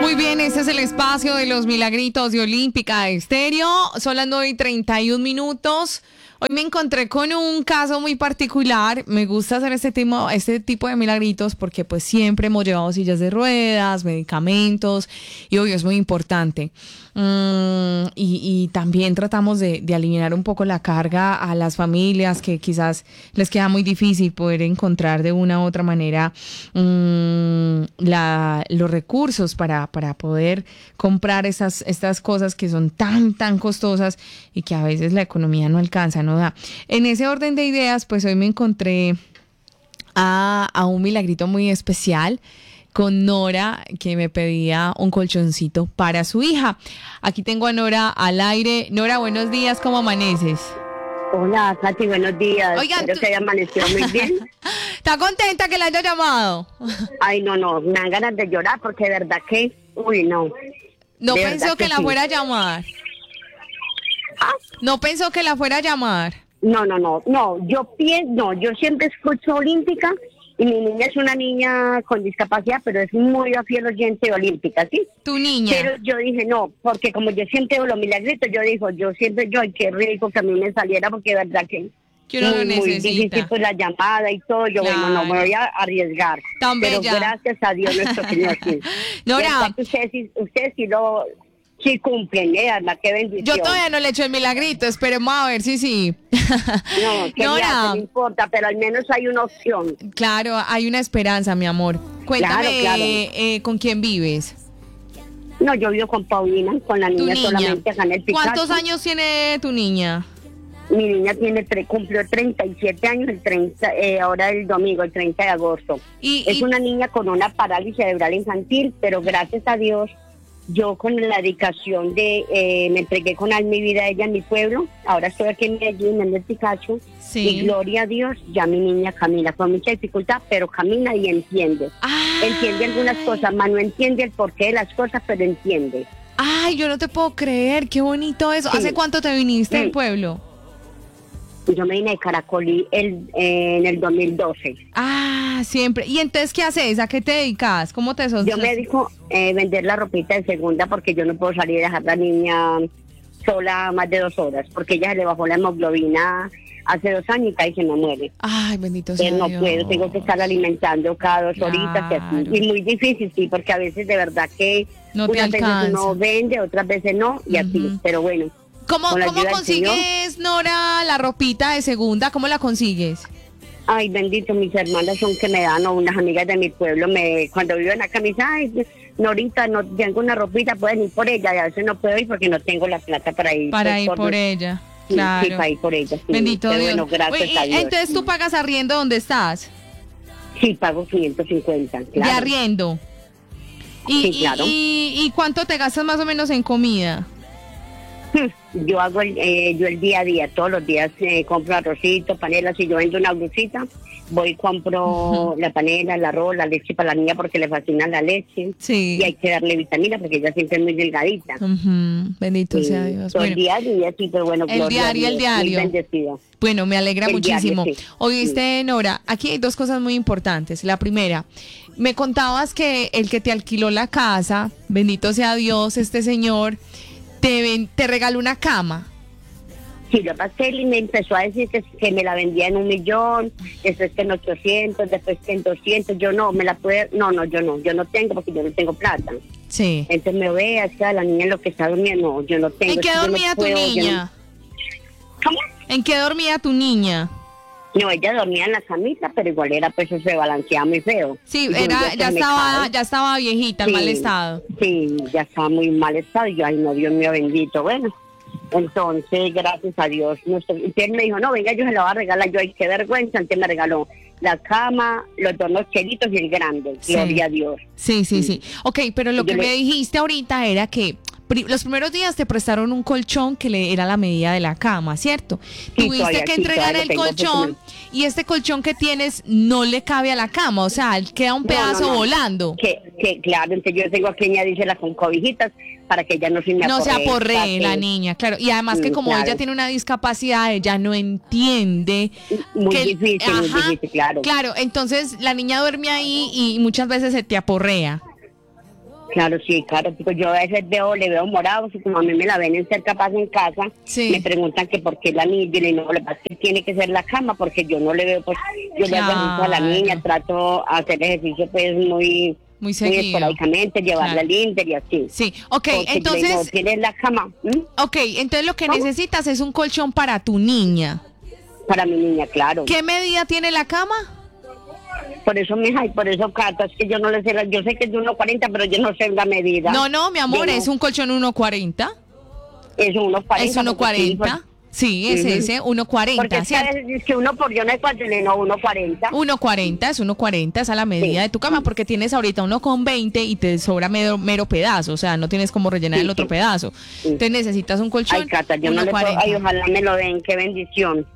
Muy bien, ese es el espacio de los milagritos de Olímpica Estéreo. Son las 9:31. Hoy me encontré con un caso muy particular. Me gusta hacer este tipo de milagritos porque pues siempre hemos llevado sillas de ruedas, medicamentos y obvio es muy importante. Y también tratamos de aliviar un poco la carga a las familias que quizás les queda muy difícil poder encontrar de una u otra manera los recursos para poder comprar estas cosas que son tan costosas y que a veces la economía no alcanza, no da. En ese orden de ideas, pues hoy me encontré a un milagrito muy especial con Nora, que me pedía un colchoncito para su hija. Aquí tengo a Nora al aire. Nora, buenos días, ¿cómo amaneces? Hola, Katy, buenos días. Oigan, espero que haya amanecido muy bien. ¿Está contenta que la haya llamado? Ay, no, me dan ganas de llorar porque de verdad que, no. ¿No de pensó que la sí. fuera a llamar? ¿Ah? ¿No pensó que la fuera a llamar? No, yo siempre escucho Olímpica y mi niña es una niña con discapacidad, pero es muy fiel oyente de Olímpica, ¿sí? Tu niña. Pero yo dije, no, porque como yo siempre veo los milagritos, ay, qué rico que a mí me saliera, porque de verdad que uno lo muy difícil necesita. pues la llamada y todo, yo Claro. bueno, no me voy a arriesgar. Tan pero bella. gracias a Dios nuestro Señor, sí. Nora, Ustedes sí cumplen, además, qué bendición. yo todavía no le echo el milagrito, esperemos a ver si sí. No, que Nora, no importa, pero al menos hay una opción. claro, hay una esperanza, mi amor. Cuéntame, Claro. ¿con quién vives? No, yo vivo con Paulina, con la Tu niña niña. solamente acá en el Picasso. ¿Cuántos años tiene tu niña? Mi niña cumplió 37 años, ahora el domingo, el 30 de agosto. Es una niña con una parálisis cerebral infantil, pero gracias a Dios, yo con la dedicación me entregué con alma y vida a ella en mi pueblo. Ahora estoy aquí en Medellín, en el Picasso. Sí. Y gloria a Dios, ya mi niña camina con mucha dificultad, pero camina y entiende. Entiende algunas cosas, más no entiende el porqué de las cosas, pero entiende. Ay, yo no te puedo creer, qué bonito eso. Sí. ¿Hace cuánto te viniste del pueblo? Yo me vine de Caracolí en el 2012. Ah, siempre. ¿Y entonces qué haces? ¿A qué te dedicas? ¿Cómo te sostienes? Yo me dedico a vender la ropita de segunda porque yo no puedo salir a dejar a la niña sola más de 2 horas, porque ella se le bajó la hemoglobina hace 2 años y casi se me muere. Ay, bendito sea No Dios. puedo, tengo que estar alimentando cada 2 horitas y así. Claro. Y muy difícil, sí, porque a veces de verdad que No te unas veces alcanza. uno vende, otras veces no, y así. Pero bueno. ¿Cómo con la ayuda del consigues, Nora, la ropita de segunda? ¿Cómo la consigues? Ay, bendito, mis hermanas son que me dan, o unas amigas de mi pueblo, cuando viven acá me dicen, ay, Norita, no tengo una ropita, pueden ir por ella, y a veces no puedo ir porque no tengo la plata para ir. Para ir por ella, Sí, claro. sí, para ir por ella. Sí. Bendito Pero Dios. bueno, gracias Oye, a Dios. entonces tú pagas arriendo donde estás, Sí, pago 550, de claro. arriendo. Sí, claro. ¿Y cuánto te gastas más o menos en comida? Yo hago yo el día a día, todos los días compro arrocito, panela. Si yo vendo una blusita, voy y compro la panela, el arroz, la leche para la niña porque le fascina la leche. Sí. Y hay que darle vitamina porque ella siempre es muy delgadita. Bendito sea Dios. Todo Bueno, el día a día, sí, pero bueno, el gloria a diario, el Dios, muy diario. bendecida. Bueno, me alegra El muchísimo. diario, sí. Oíste, Nora, aquí hay 2 cosas muy importantes. La primera, me contabas que el que te alquiló la casa, bendito sea Dios, este señor, te regaló una cama. Sí, lo pasé y me empezó a decir que me la vendía en 1 millón, después que en 800, después que en 200. Yo no, yo no tengo porque yo no tengo plata. Sí. Entonces me ve, hasta la niña en lo que está durmiendo, no, yo no tengo. ¿En qué es que yo no dormía tu puedo, niña? ¿Cómo? ¿En qué dormía tu niña? No, ella dormía en la camita, pero igual era, pues se balanceaba muy feo. Sí, Y yo, ya estaba viejita, en mal estado. Sí, ya estaba muy mal estado. Y yo, ay, no, Dios mío bendito. Bueno, entonces, gracias a Dios. Y él me dijo, no, venga, yo se la voy a regalar. Yo, ay, qué vergüenza. Entonces me regaló la cama, los 2 nocheritos y el grande. Sí. Gloria a Dios. Sí. Ok, pero lo Yo que me dijiste ahorita era que los primeros días te prestaron un colchón que era la medida de la cama, ¿cierto? Sí, Tuviste todavía, que sí, entregar todavía el lo tengo, colchón y este colchón que tienes no le cabe a la cama, o sea, queda un pedazo No. volando. Que claro, entonces yo tengo que añadírsela con cobijitas para que ella no se me No se aporree. aporree la niña, claro. Y además que como claro. ella tiene una discapacidad, ella no entiende. Muy que, difícil, muy difícil, claro. Claro, entonces la niña duerme ahí y muchas veces se te aporrea. Claro, sí, claro, pues yo a veces le veo morados y como a mí me la ven en ser capaz en casa, me preguntan que por qué la niña, y no, le pasa que tiene que ser la cama, porque yo no le veo, pues, yo le hago ejercicio a la niña, trato de hacer ejercicio pues muy esporádicamente, llevarla al Inter y así. Sí, ok, entonces... No tienes la cama. Ok, entonces lo que necesitas es un colchón para tu niña. Para mi niña, claro. ¿Qué medida tiene la cama? Por eso, mija, y por eso, Cata, es que yo no le sé, yo sé que es de 1.40, pero yo no sé la medida. No, mi amor, es un colchón 1.40. Es 1.40. Es 1.40. Sí, es ese, 1.40. Porque es que uno por yo no es 1.40. 1.40, es 1.40, esa es la medida de tu cama, porque tienes ahorita 1.20 y te sobra mero pedazo, o sea, no tienes como rellenar el otro pedazo. Entonces necesitas un colchón. Ay, Cata, yo no le puedo, ay, ojalá me lo den, qué bendición.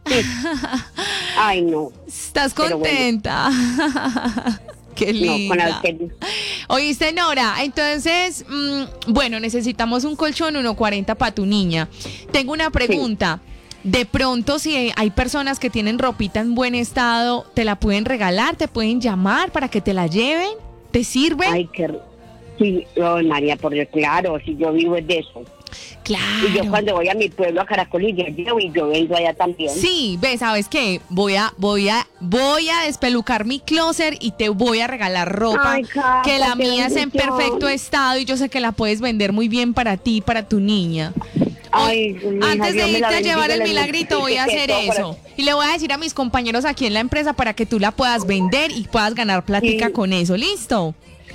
Ay, no. ¿Estás contenta? Bueno. Qué linda. Oíste, Nora, entonces, bueno, necesitamos un colchón 1.40 para tu niña. Tengo una pregunta. De pronto, si hay personas que tienen ropita en buen estado, ¿te la pueden regalar? ¿Te pueden llamar para que te la lleven? ¿Te sirve? Ay, sí, María, por Dios, claro, si yo vivo es de eso. Claro. Y yo cuando voy a mi pueblo a Caracol y yo vengo allá también. Sí, ves, ¿sabes qué? Voy a despelucar mi closet y te voy a regalar ropa. Ay, Cata, que la mía es en perfecto estado y yo sé que la puedes vender muy bien para ti y para tu niña. Ay, antes de irte a llevar el milagrito voy a hacer eso. Y le voy a decir a mis compañeros aquí en la empresa para que tú la puedas vender y puedas ganar plática con eso. ¿Listo?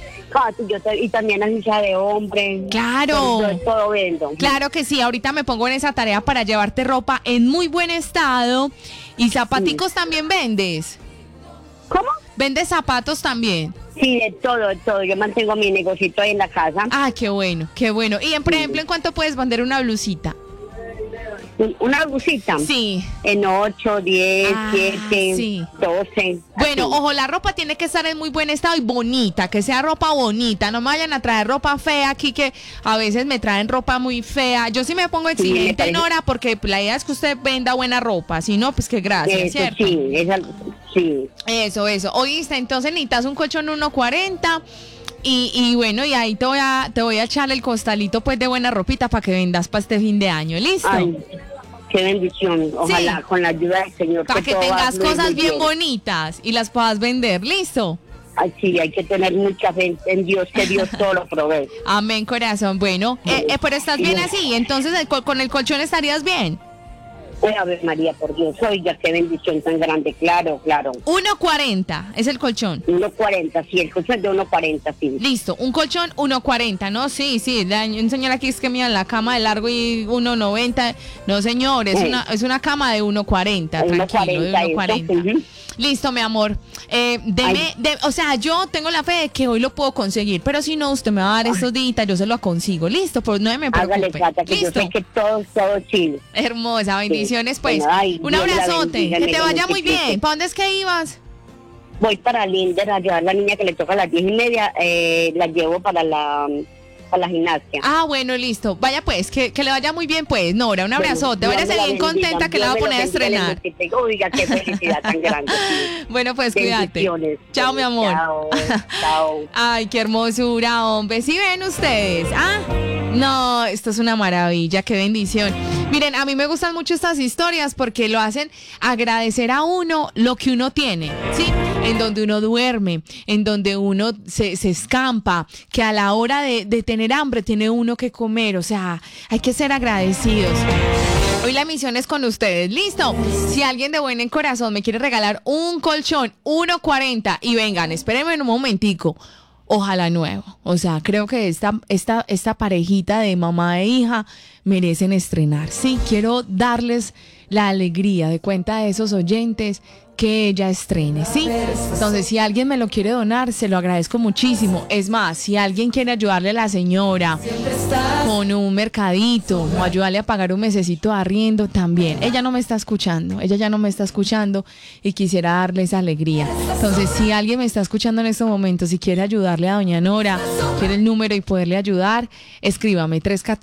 Y también así sea de hombre. Claro. Yo todo vendo. Claro que sí, ahorita me pongo en esa tarea para llevarte ropa en muy buen estado. ¿Y zapaticos también vendes? ¿Cómo? ¿Vendes zapatos también? Sí, de todo. Yo mantengo mi negocito ahí en la casa. Ah, qué bueno, qué bueno. Y por ejemplo, ¿en cuánto puedes vender una blusita? ¿Una blusita? Sí. En 8, 10, 7, 12. Bueno, ojo, la ropa tiene que estar en muy buen estado y bonita, que sea ropa bonita. No me vayan a traer ropa fea aquí, que a veces me traen ropa muy fea. Yo sí me pongo exigente, Nora, porque la idea es que usted venda buena ropa. Si no, pues que gracias, ¿cierto? Sí. Eso. Oíste, entonces necesitas un colchón 1.40. Y bueno, y ahí te voy a echar el costalito pues de buena ropita para que vendas para este fin de año, ¿listo? Ay, qué bendición, ojalá con la ayuda del Señor. Para que tengas cosas bien bonitas y las puedas vender, ¿listo? Ay, sí, hay que tener mucha fe en Dios, que Dios todo lo provee. Amén, corazón. Bueno, pero estás bien así, entonces con el colchón estarías bien. A ver, María, por Dios, oiga, qué bendición tan grande, claro. 1.40 es el colchón. 1.40, sí, el colchón de 1.40, sí. Listo, un colchón 1.40, ¿no? Sí, un señor aquí es que mira la cama de largo y 1.90. No, señor, es una cama de 1.40, tranquilo, de 1.40. Listo, mi amor. O sea, yo tengo la fe de que hoy lo puedo conseguir, pero si no, usted me va a dar estos días, yo se lo consigo. Listo, pues no me preocupe. Hágale, Cata, que yo sé que todo chido. Hermosa, bendiciones, pues. Un abrazote, que te vaya muy bien. ¿Para dónde es que ibas? Voy para Linder a llevar a la niña que le toca a las 10:30, la llevo para la gimnasia. Ah, bueno, listo. Vaya pues, que le vaya muy bien pues, Nora, un abrazote. Váyase bien contenta que la va a poner a estrenar. Oiga, qué felicidad tan grande. Bueno, pues cuídate. Chao, mi amor. Chao. Ay, qué hermosura, hombre. ¿Sí ven ustedes? No, esto es una maravilla, qué bendición. Miren, a mí me gustan mucho estas historias porque lo hacen agradecer a uno lo que uno tiene, ¿sí? En donde uno duerme, en donde uno se escampa, que a la hora de tener hambre tiene uno que comer, o sea, hay que ser agradecidos. Hoy la misión es con ustedes, ¿listo? Si alguien de buen corazón me quiere regalar un colchón 1.40 y vengan, espérenme un momentico. Ojalá nuevo. O sea, creo que esta parejita de mamá e hija merecen estrenar. Sí, quiero darles la alegría de cuenta de esos oyentes que ella estrene, ¿sí? Entonces, si alguien me lo quiere donar, se lo agradezco muchísimo. Es más, si alguien quiere ayudarle a la señora con un mercadito o ayudarle a pagar un mesecito de arriendo, también. Ella no me está escuchando, ella ya no me está escuchando y quisiera darle esa alegría. Entonces, si alguien me está escuchando en estos momentos y quiere ayudarle a doña Nora, quiere el número y poderle ayudar, escríbame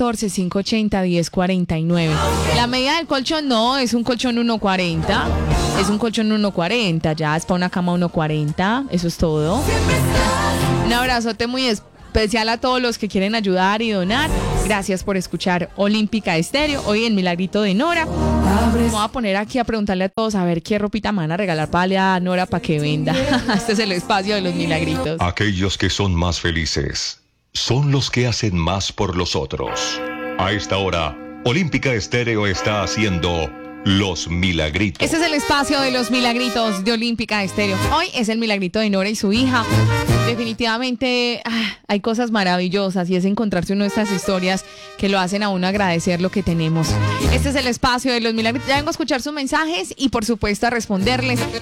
314-580-1049. La medida del colchón no es un colchón 1.40, es un colchón 1.40, ya es para una cama 1.40, eso es todo. Un abrazote muy Especial a todos los que quieren ayudar y donar. Gracias por escuchar Olímpica Estéreo. Hoy en Milagrito de Nora. Me voy a poner aquí a preguntarle a todos a ver qué ropita me van a regalar para a Nora para que venda. Este es el espacio de los milagritos. Aquellos que son más felices son los que hacen más por los otros. A esta hora, Olímpica Estéreo está haciendo Los Milagritos. Este es el espacio de los milagritos de Olímpica Estéreo. Hoy es el milagrito de Nora y su hija. Definitivamente hay cosas maravillosas y es encontrarse una de estas historias que lo hacen a uno agradecer lo que tenemos. Este es el espacio de los milagritos. Ya vengo a escuchar sus mensajes y por supuesto a responderles.